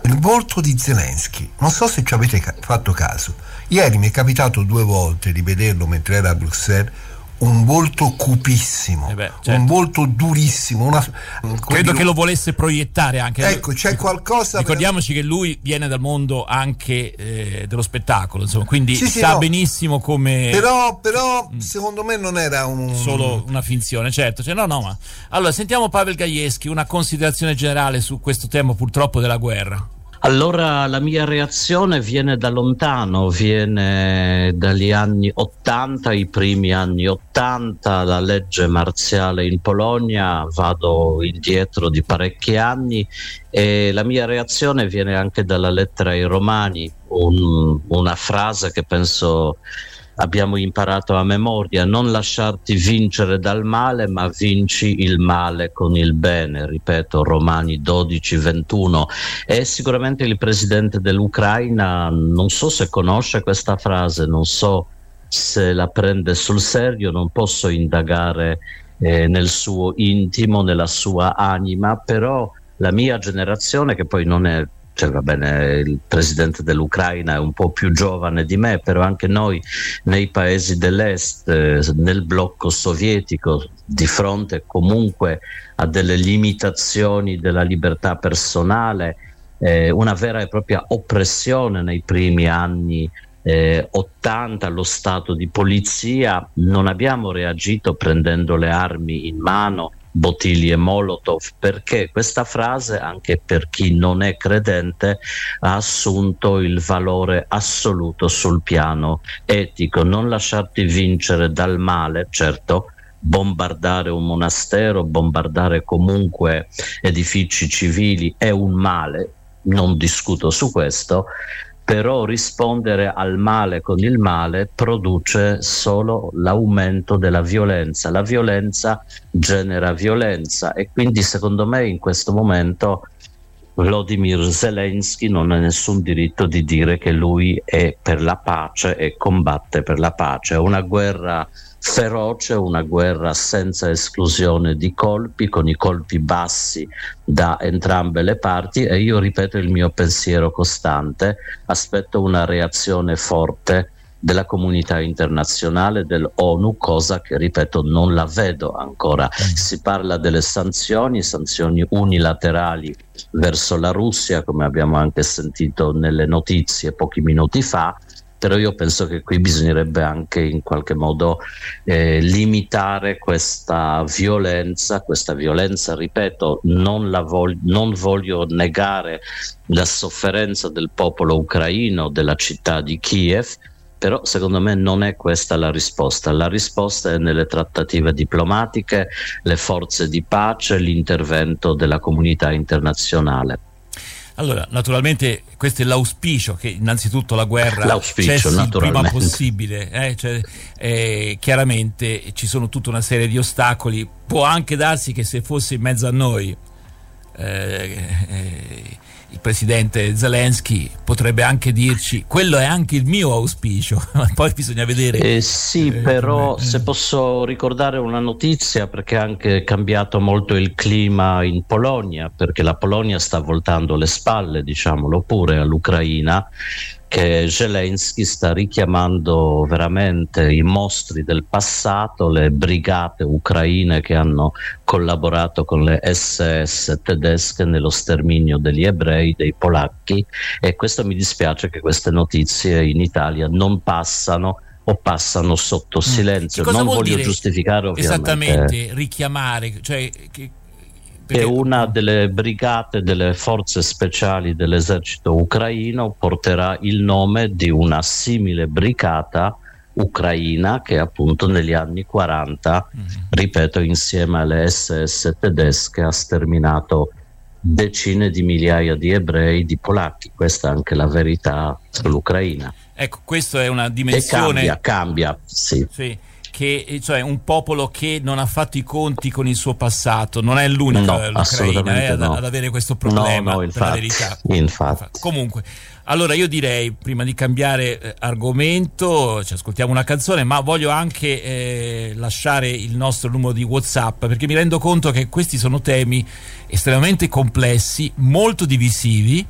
il volto di Zelensky. Non so se ci avete fatto caso. Ieri mi è capitato 2 volte di vederlo mentre era a Bruxelles. Un volto cupissimo, certo. Un volto durissimo. Credo che lo volesse proiettare anche. Ecco, c'è qualcosa. Ricordiamoci che lui viene dal mondo anche dello spettacolo, insomma, quindi sa benissimo come. Però secondo me non era solo una finzione, certo. Cioè, no, ma allora sentiamo Pavel Gajewski, una considerazione generale su questo tema purtroppo della guerra. Allora, la mia reazione viene da lontano, viene dagli anni 80, i primi anni 80, la legge marziale in Polonia, vado indietro di parecchi anni, e la mia reazione viene anche dalla lettera ai Romani, una frase che penso abbiamo imparato a memoria: non lasciarti vincere dal male, ma vinci il male con il bene. Ripeto, Romani 12:21. E sicuramente il presidente dell'Ucraina, non so se conosce questa frase, non so se la prende sul serio, non posso indagare nel suo intimo, nella sua anima, però la mia generazione, che poi non è, cioè, va bene, il presidente dell'Ucraina è un po' più giovane di me, però anche noi nei paesi dell'est, nel blocco sovietico, di fronte comunque a delle limitazioni della libertà personale, una vera e propria oppressione nei primi anni 80, lo stato di polizia, non abbiamo reagito prendendo le armi in mano, bottiglie Molotov, perché questa frase, anche per chi non è credente, ha assunto il valore assoluto sul piano etico. Non lasciarti vincere dal male, certo, bombardare un monastero, bombardare comunque edifici civili è un male, non discuto su questo, però rispondere al male con il male produce solo l'aumento della violenza. La violenza genera violenza, e quindi secondo me in questo momento Volodymyr Zelensky non ha nessun diritto di dire che lui è per la pace e combatte per la pace. È una guerra feroce, una guerra senza esclusione di colpi, con i colpi bassi da entrambe le parti, e io ripeto il mio pensiero costante: aspetto una reazione forte della comunità internazionale, dell'ONU, cosa che, ripeto, non la vedo ancora. Si parla delle sanzioni unilaterali verso la Russia, come abbiamo anche sentito nelle notizie pochi minuti fa, però io penso che qui bisognerebbe anche in qualche modo limitare questa violenza, ripeto, non voglio negare la sofferenza del popolo ucraino, della città di Kiev, però secondo me non è questa la risposta. La risposta è nelle trattative diplomatiche, le forze di pace, l'intervento della comunità internazionale. Allora, naturalmente questo è l'auspicio, che innanzitutto la guerra cessi il prima possibile, chiaramente ci sono tutta una serie di ostacoli. Può anche darsi che se fosse in mezzo a noi il presidente Zelensky potrebbe anche dirci: quello è anche il mio auspicio, poi bisogna vedere. Sì, però se posso ricordare una notizia, perché è anche cambiato molto il clima in Polonia, perché la Polonia sta voltando le spalle, diciamolo pure, all'Ucraina, che Zelensky sta richiamando veramente i mostri del passato, le brigate ucraine che hanno collaborato con le SS tedesche nello sterminio degli ebrei, dei polacchi, e questo mi dispiace che queste notizie in Italia non passano o passano sotto silenzio. Non voglio giustificare, ovviamente. Esattamente, richiamare, cioè è una delle brigate delle forze speciali dell'esercito ucraino, porterà il nome di una simile brigata ucraina che appunto negli anni 40, ripeto, insieme alle SS tedesche ha sterminato decine di migliaia di ebrei, di polacchi. Questa è anche la verità sull'Ucraina. Ecco, questa è una dimensione. E cambia, sì. Che, cioè, un popolo che non ha fatto i conti con il suo passato, non è l'unico, l'Ucraina ad avere questo problema, no, per la verità. Infatti. Comunque, allora io direi, prima di cambiare argomento, ci ascoltiamo una canzone, ma voglio anche lasciare il nostro numero di WhatsApp, perché mi rendo conto che questi sono temi estremamente complessi, molto divisivi,